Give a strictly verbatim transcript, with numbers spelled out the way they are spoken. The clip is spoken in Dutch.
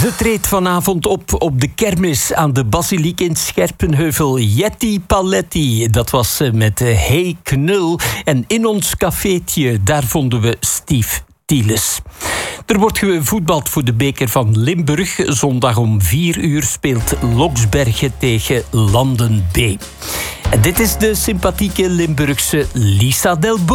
Ze treedt vanavond op op de kermis aan de Basiliek in Scherpenheuvel. Jetty Paletti, dat was met Hey Knul. En in ons cafeetje, daar vonden we Steve Tieles. Er wordt gevoetbald voor de beker van Limburg. Zondag om vier uur speelt Loksbergen tegen Landen B. En dit is de sympathieke Limburgse Lisa Del Bo.